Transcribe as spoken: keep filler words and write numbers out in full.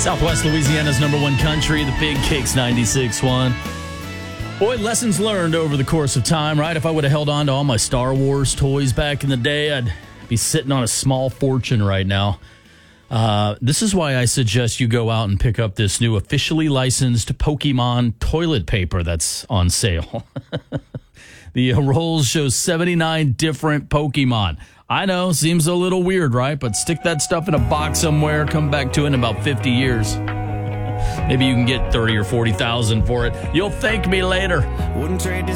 Southwest Louisiana's number one country, the Big Kicks ninety-six point one. Boy, lessons learned over the course of time, right? If I would have held on to all my Star Wars toys back in the day, I'd be sitting on a small fortune right now. Uh, this is why I suggest you go out and pick up this new officially licensed Pokemon toilet paper that's on sale. The uh, rolls show seventy-nine different Pokemon. I know, seems a little weird, right? But stick that stuff in a box somewhere, come back to it in about fifty years. Maybe you can get thirty or forty thousand for it. You'll thank me later. Wouldn't trade